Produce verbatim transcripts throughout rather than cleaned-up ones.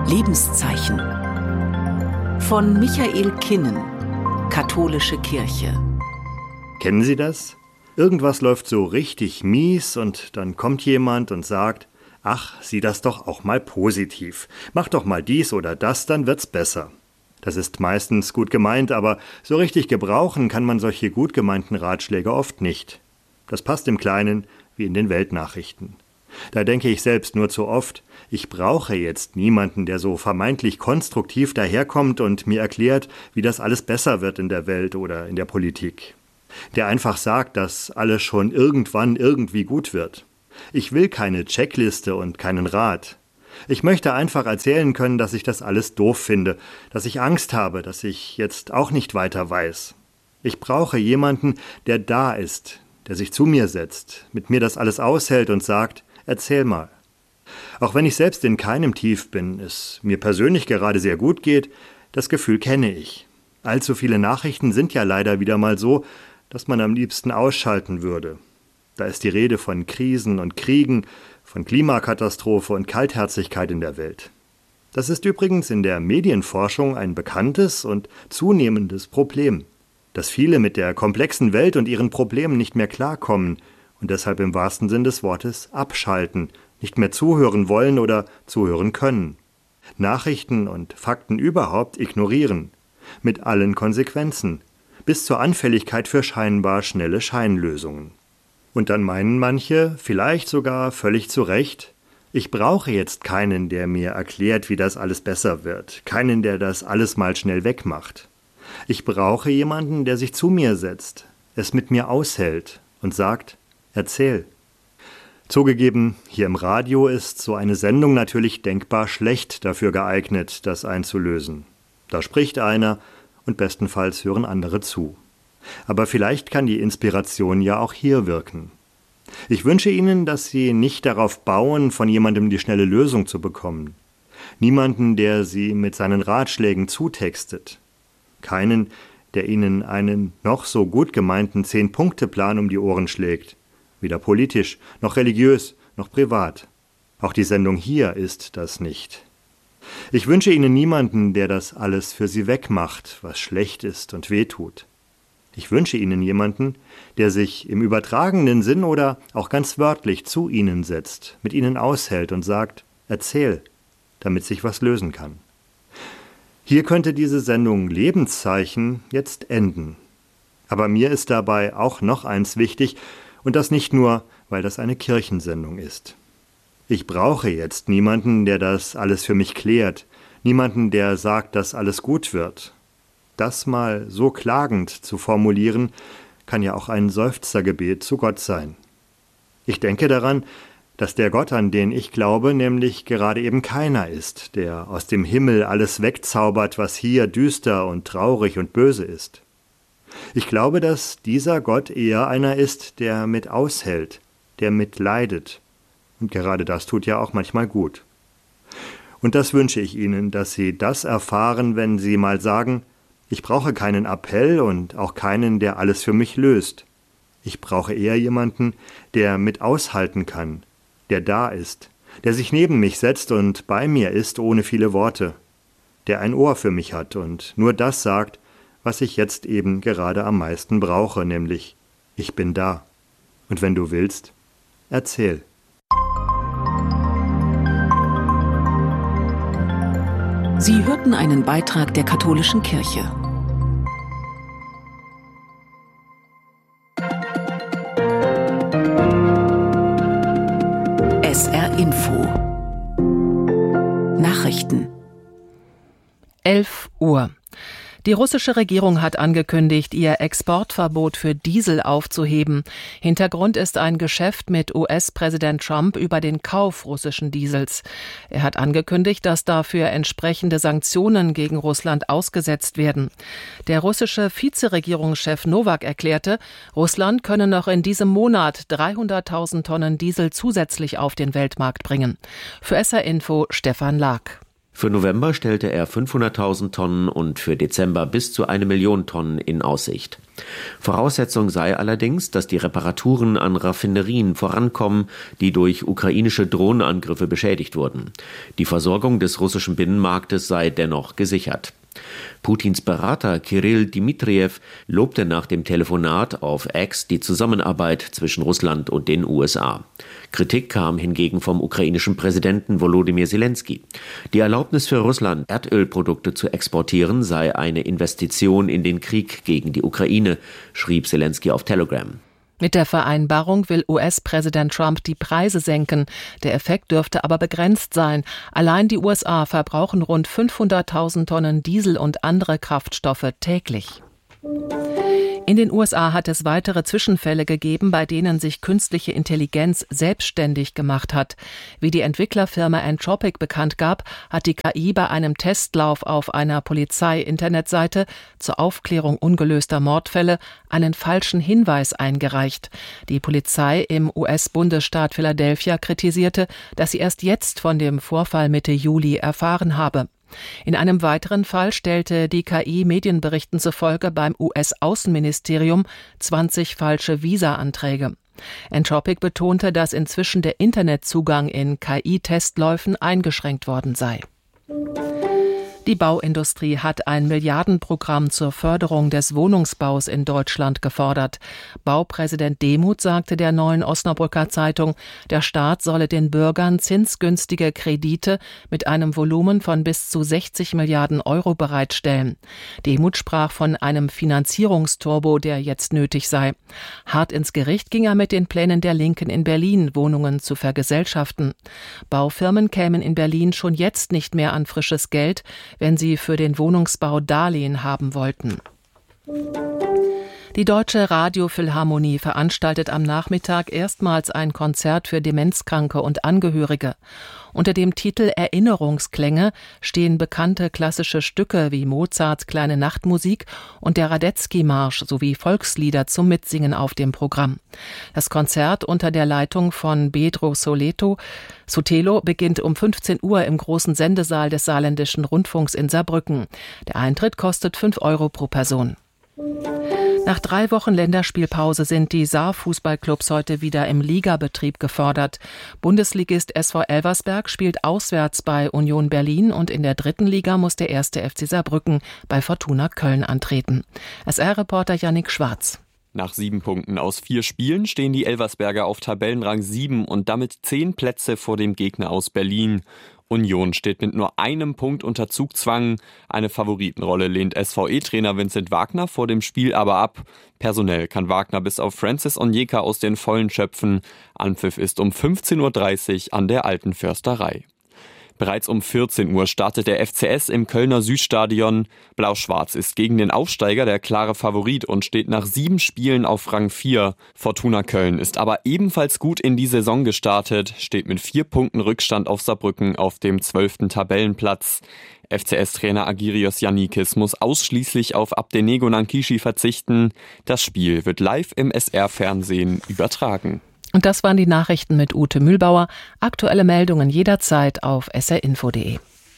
Lebenszeichen. Von Michael Kinnen, Katholische Kirche. Kennen Sie das? Irgendwas läuft so richtig mies und dann kommt jemand und sagt, ach, sieh das doch auch mal positiv. Mach doch mal dies oder das, dann wird's besser. Das ist meistens gut gemeint, aber so richtig gebrauchen kann man solche gut gemeinten Ratschläge oft nicht. Das passt im Kleinen wie in den Weltnachrichten. Da denke ich selbst nur zu oft, ich brauche jetzt niemanden, der so vermeintlich konstruktiv daherkommt und mir erklärt, wie das alles besser wird in der Welt oder in der Politik. Der einfach sagt, dass alles schon irgendwann irgendwie gut wird. Ich will keine Checkliste und keinen Rat. Ich möchte einfach erzählen können, dass ich das alles doof finde, dass ich Angst habe, dass ich jetzt auch nicht weiter weiß. Ich brauche jemanden, der da ist, der sich zu mir setzt, mit mir das alles aushält und sagt, erzähl mal. Auch wenn ich selbst in keinem Tief bin, es mir persönlich gerade sehr gut geht, das Gefühl kenne ich. Allzu viele Nachrichten sind ja leider wieder mal so, dass man am liebsten ausschalten würde. Da ist die Rede von Krisen und Kriegen, von Klimakatastrophe und Kaltherzigkeit in der Welt. Das ist übrigens in der Medienforschung ein bekanntes und zunehmendes Problem, dass viele mit der komplexen Welt und ihren Problemen nicht mehr klarkommen und deshalb im wahrsten Sinn des Wortes abschalten, nicht mehr zuhören wollen oder zuhören können. Nachrichten und Fakten überhaupt ignorieren, mit allen Konsequenzen, bis zur Anfälligkeit für scheinbar schnelle Scheinlösungen. Und dann meinen manche, vielleicht sogar völlig zu Recht, ich brauche jetzt keinen, der mir erklärt, wie das alles besser wird, keinen, der das alles mal schnell wegmacht. Ich brauche jemanden, der sich zu mir setzt, es mit mir aushält und sagt, erzähl. Zugegeben, hier im Radio ist so eine Sendung natürlich denkbar schlecht dafür geeignet, das einzulösen. Da spricht einer und bestenfalls hören andere zu. Aber vielleicht kann die Inspiration ja auch hier wirken. Ich wünsche Ihnen, dass Sie nicht darauf bauen, von jemandem die schnelle Lösung zu bekommen. Niemanden, der Sie mit seinen Ratschlägen zutextet. Keinen, der Ihnen einen noch so gut gemeinten Zehn-Punkte-Plan um die Ohren schlägt. Weder politisch, noch religiös, noch privat. Auch die Sendung hier ist das nicht. Ich wünsche Ihnen niemanden, der das alles für Sie wegmacht, was schlecht ist und wehtut. Ich wünsche Ihnen jemanden, der sich im übertragenen Sinn oder auch ganz wörtlich zu Ihnen setzt, mit Ihnen aushält und sagt, erzähl, damit sich was lösen kann. Hier könnte diese Sendung Lebenszeichen jetzt enden. Aber mir ist dabei auch noch eins wichtig, und das nicht nur, weil das eine Kirchensendung ist. Ich brauche jetzt niemanden, der das alles für mich klärt, niemanden, der sagt, dass alles gut wird. Das mal so klagend zu formulieren, kann ja auch ein Seufzergebet zu Gott sein. Ich denke daran, dass der Gott, an den ich glaube, nämlich gerade eben keiner ist, der aus dem Himmel alles wegzaubert, was hier düster und traurig und böse ist. Ich glaube, dass dieser Gott eher einer ist, der mit aushält, der mitleidet. Und gerade das tut ja auch manchmal gut. Und das wünsche ich Ihnen, dass Sie das erfahren, wenn Sie mal sagen, ich brauche keinen Appell und auch keinen, der alles für mich löst. Ich brauche eher jemanden, der mit aushalten kann, der da ist, der sich neben mich setzt und bei mir ist ohne viele Worte, der ein Ohr für mich hat und nur das sagt, was ich jetzt eben gerade am meisten brauche, nämlich, ich bin da. Und wenn du willst, erzähl. Sie hörten einen Beitrag der Katholischen Kirche. S R Info Nachrichten elf Uhr. Die russische Regierung hat angekündigt, ihr Exportverbot für Diesel aufzuheben. Hintergrund ist ein Geschäft mit U S-Präsident Trump über den Kauf russischen Diesels. Er hat angekündigt, dass dafür entsprechende Sanktionen gegen Russland ausgesetzt werden. Der russische Vizeregierungschef Nowak erklärte, Russland könne noch in diesem Monat dreihunderttausend Tonnen Diesel zusätzlich auf den Weltmarkt bringen. Für S R Info Stefan Lag. Für November stellte er fünfhunderttausend Tonnen und für Dezember bis zu eine Million Tonnen in Aussicht. Voraussetzung sei allerdings, dass die Reparaturen an Raffinerien vorankommen, die durch ukrainische Drohnenangriffe beschädigt wurden. Die Versorgung des russischen Binnenmarktes sei dennoch gesichert. Putins Berater Kyrill Dmitrijew lobte nach dem Telefonat auf X die Zusammenarbeit zwischen Russland und den U S A. Kritik kam hingegen vom ukrainischen Präsidenten Volodymyr Zelensky. Die Erlaubnis für Russland, Erdölprodukte zu exportieren, sei eine Investition in den Krieg gegen die Ukraine, schrieb Zelensky auf Telegram. Mit der Vereinbarung will U S-Präsident Trump die Preise senken. Der Effekt dürfte aber begrenzt sein. Allein die U S A verbrauchen rund fünfhunderttausend Tonnen Diesel und andere Kraftstoffe täglich. In den U S A hat es weitere Zwischenfälle gegeben, bei denen sich künstliche Intelligenz selbstständig gemacht hat. Wie die Entwicklerfirma Anthropic bekannt gab, hat die K I bei einem Testlauf auf einer Polizei-Internetseite zur Aufklärung ungelöster Mordfälle einen falschen Hinweis eingereicht. Die Polizei im U S-Bundesstaat Philadelphia kritisierte, dass sie erst jetzt von dem Vorfall Mitte Juli erfahren habe. In einem weiteren Fall stellte die K I Medienberichten zufolge beim U S-Außenministerium zwanzig falsche Visa-Anträge. Anthropic betonte, dass inzwischen der Internetzugang in K I-Testläufen eingeschränkt worden sei. Die Bauindustrie hat ein Milliardenprogramm zur Förderung des Wohnungsbaus in Deutschland gefordert. Baupräsident Demuth sagte der Neuen Osnabrücker Zeitung, der Staat solle den Bürgern zinsgünstige Kredite mit einem Volumen von bis zu sechzig Milliarden Euro bereitstellen. Demuth sprach von einem Finanzierungsturbo, der jetzt nötig sei. Hart ins Gericht ging er mit den Plänen der Linken in Berlin, Wohnungen zu vergesellschaften. Baufirmen kämen in Berlin schon jetzt nicht mehr an frisches Geld, wenn sie für den Wohnungsbau Darlehen haben wollten. Die Deutsche Radiophilharmonie veranstaltet am Nachmittag erstmals ein Konzert für Demenzkranke und Angehörige. Unter dem Titel Erinnerungsklänge stehen bekannte klassische Stücke wie Mozarts Kleine Nachtmusik und der Radetzky-Marsch sowie Volkslieder zum Mitsingen auf dem Programm. Das Konzert unter der Leitung von Pedro Soleto, Sotelo beginnt um fünfzehn Uhr im großen Sendesaal des Saarländischen Rundfunks in Saarbrücken. Der Eintritt kostet fünf Euro pro Person. Nach drei Wochen Länderspielpause sind die Saar-Fußballclubs heute wieder im Ligabetrieb gefordert. Bundesligist S V Elversberg spielt auswärts bei Union Berlin und in der dritten Liga muss der erste F C Saarbrücken bei Fortuna Köln antreten. S R-Reporter Yannick Schwarz. Nach sieben Punkten aus vier Spielen stehen die Elversberger auf Tabellenrang sieben und damit zehn Plätze vor dem Gegner aus Berlin. Union steht mit nur einem Punkt unter Zugzwang. Eine Favoritenrolle lehnt S V E-Trainer Vincent Wagner vor dem Spiel aber ab. Personell kann Wagner bis auf Francis Onyeka aus den Vollen schöpfen. Anpfiff ist um fünfzehn Uhr dreißig an der Alten Försterei. Bereits um vierzehn Uhr startet der F C S im Kölner Südstadion. Blau-Schwarz ist gegen den Aufsteiger der klare Favorit und steht nach sieben Spielen auf Rang vier. Fortuna Köln ist aber ebenfalls gut in die Saison gestartet, steht mit vier Punkten Rückstand auf Saarbrücken auf dem zwölften Tabellenplatz. F C S-Trainer Agirios Yannikis muss ausschließlich auf Abdenego Nankishi verzichten. Das Spiel wird live im S R-Fernsehen übertragen. Und das waren die Nachrichten mit Ute Mühlbauer. Aktuelle Meldungen jederzeit auf s r info punkt d e.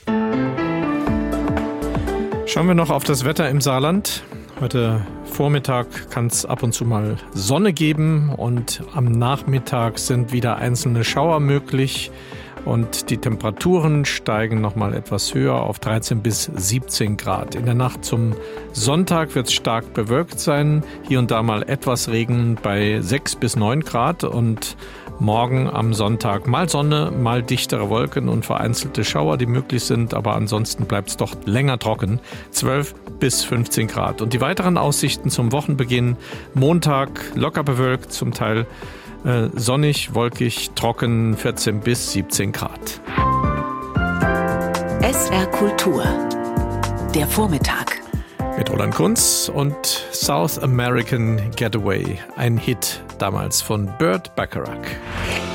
Schauen wir noch auf das Wetter im Saarland. Heute Vormittag kann es ab und zu mal Sonne geben und am Nachmittag sind wieder einzelne Schauer möglich. Und die Temperaturen steigen nochmal etwas höher auf dreizehn bis siebzehn Grad. In der Nacht zum Sonntag wird es stark bewölkt sein. Hier und da mal etwas Regen bei sechs bis neun Grad. Und morgen am Sonntag mal Sonne, mal dichtere Wolken und vereinzelte Schauer, die möglich sind. Aber ansonsten bleibt es doch länger trocken. zwölf bis fünfzehn Grad. Und die weiteren Aussichten zum Wochenbeginn. Montag locker bewölkt, zum Teil Äh, sonnig, wolkig, trocken, vierzehn bis siebzehn Grad. S R Kultur. Der Vormittag. Mit Roland Kunz und South American Getaway. Ein Hit damals von Burt Bacharach.